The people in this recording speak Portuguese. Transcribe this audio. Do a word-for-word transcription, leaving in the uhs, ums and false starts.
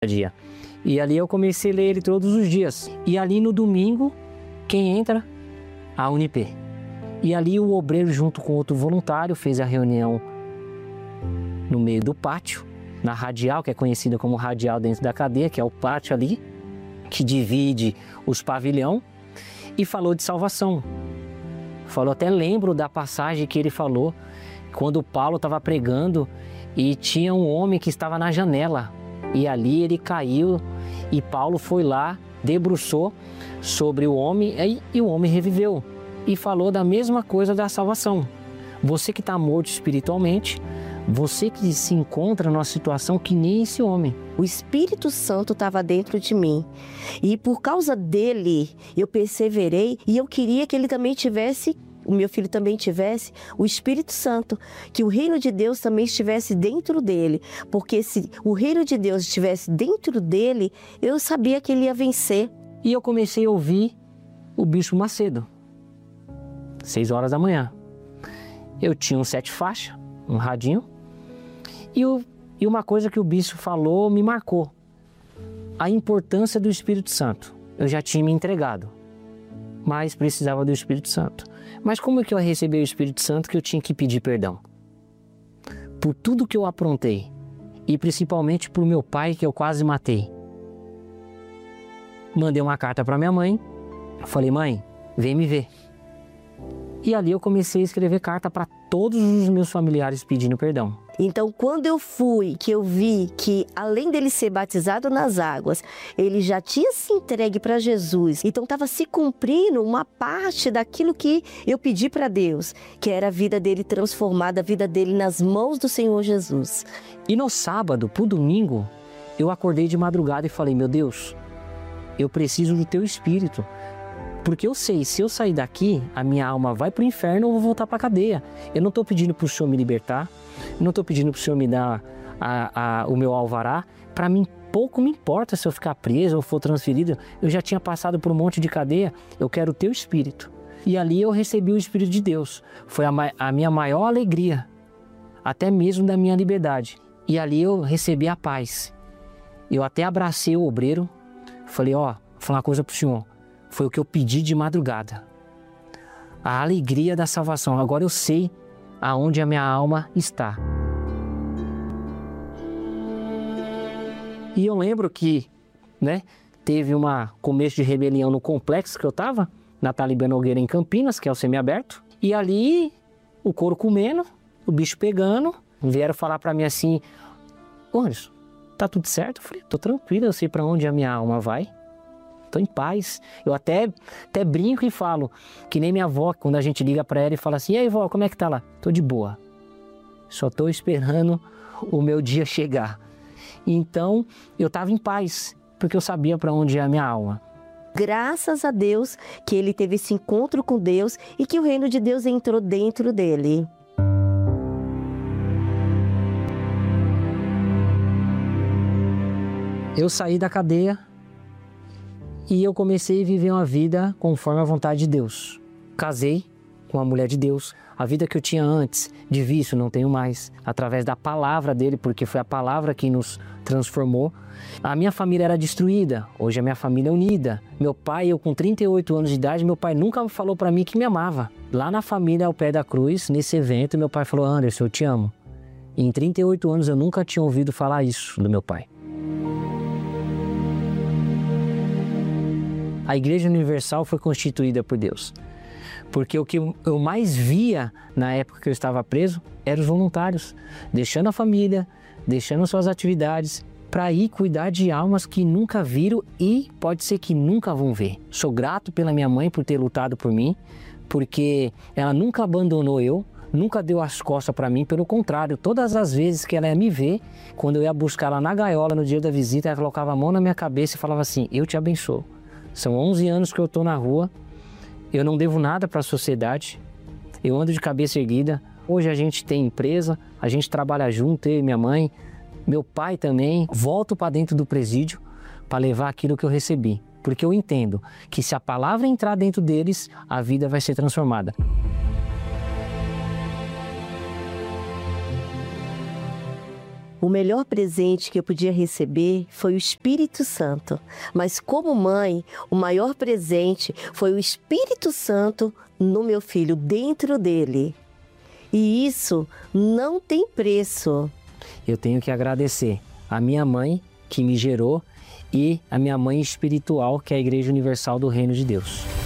dia. E ali eu comecei a ler ele todos os dias. E ali no domingo, quem entra? A Unip. E ali o obreiro, junto com outro voluntário, fez a reunião no meio do pátio, na radial, que é conhecida como radial dentro da cadeia, que é o pátio ali, que divide os pavilhões, e falou de salvação. Falou, até lembro da passagem que ele falou, quando Paulo estava pregando e tinha um homem que estava na janela. E ali ele caiu e Paulo foi lá, debruçou sobre o homem e, e o homem reviveu. E falou da mesma coisa da salvação. Você que está morto espiritualmente, você que se encontra numa situação que nem esse homem. O Espírito Santo estava dentro de mim. E por causa dele, eu perseverei e eu queria que ele também tivesse, o meu filho também tivesse, o Espírito Santo. Que o reino de Deus também estivesse dentro dele. Porque se o reino de Deus estivesse dentro dele, eu sabia que ele ia vencer. E eu comecei a ouvir o Bispo Macedo. Seis horas da manhã. Eu tinha um sete faixa, um radinho. E, o, e uma coisa que o bispo falou me marcou. A importância do Espírito Santo. Eu já tinha me entregado, mas precisava do Espírito Santo. Mas como é que eu recebi o Espírito Santo que eu tinha que pedir perdão? Por tudo que eu aprontei. E principalmente por meu pai que eu quase matei. Mandei uma carta para minha mãe. Falei, mãe, vem me ver. E ali eu comecei a escrever carta para todos os meus familiares pedindo perdão. Então, quando eu fui, que eu vi que além dele ser batizado nas águas, ele já tinha se entregue para Jesus. Então, estava se cumprindo uma parte daquilo que eu pedi para Deus, que era a vida dele transformada, a vida dele nas mãos do Senhor Jesus. E no sábado, pro domingo, eu acordei de madrugada e falei, meu Deus, eu preciso do teu Espírito. Porque eu sei, se eu sair daqui, a minha alma vai para o inferno ou eu vou voltar para a cadeia. Eu não estou pedindo para o Senhor me libertar, eu não estou pedindo para o Senhor me dar a, a, o meu alvará. Para mim, pouco me importa se eu ficar preso ou for transferido. Eu já tinha passado por um monte de cadeia, eu quero o teu Espírito. E ali eu recebi o Espírito de Deus. Foi a, a minha maior alegria, até mesmo da minha liberdade. E ali eu recebi a paz. Eu até abracei o obreiro, falei, ó, vou falar uma coisa para o Senhor. Foi o que eu pedi de madrugada. A alegria da salvação. Agora eu sei aonde a minha alma está. E eu lembro que, né, teve um começo de rebelião no complexo que eu estava, na Talibã Nogueira em Campinas, que é o semiaberto. E ali, o couro comendo, o bicho pegando, vieram falar para mim assim, ô Anderson, tá tudo certo? Eu falei, tô tranquilo, eu sei para onde a minha alma vai. Estou em paz. Eu até, até brinco e falo, que nem minha avó, quando a gente liga para ela e fala assim, e aí vó, como é que tá lá? Tô de boa. Só estou esperando o meu dia chegar. Então, eu estava em paz, porque eu sabia para onde ia a minha alma. Graças a Deus que ele teve esse encontro com Deus e que o reino de Deus entrou dentro dele. Eu saí da cadeia e eu comecei a viver uma vida conforme a vontade de Deus. Casei com uma mulher de Deus. A vida que eu tinha antes de vício não tenho mais. Através da palavra dele, porque foi a palavra que nos transformou. A minha família era destruída. Hoje a minha família é unida. Meu pai, eu com trinta e oito anos de idade, meu pai nunca falou para mim que me amava. Lá na família, ao pé da cruz, nesse evento, meu pai falou, Anderson, eu te amo. E em trinta e oito anos eu nunca tinha ouvido falar isso do meu pai. A Igreja Universal foi constituída por Deus, porque o que eu mais via na época que eu estava preso eram os voluntários, deixando a família, deixando suas atividades, para ir cuidar de almas que nunca viram e pode ser que nunca vão ver. Sou grato pela minha mãe por ter lutado por mim, porque ela nunca abandonou eu, nunca deu as costas para mim, pelo contrário, todas as vezes que ela ia me ver, quando eu ia buscar ela na gaiola no dia da visita, ela colocava a mão na minha cabeça e falava assim, eu te abençoo. São onze anos que eu estou na rua, eu não devo nada para a sociedade, eu ando de cabeça erguida. Hoje a gente tem empresa, a gente trabalha junto, eu e minha mãe, meu pai também. Volto para dentro do presídio para levar aquilo que eu recebi, porque eu entendo que se a palavra entrar dentro deles, a vida vai ser transformada. O melhor presente que eu podia receber foi o Espírito Santo. Mas como mãe, o maior presente foi o Espírito Santo no meu filho, dentro dele. E isso não tem preço. Eu tenho que agradecer a minha mãe, que me gerou, e a minha mãe espiritual, que é a Igreja Universal do Reino de Deus.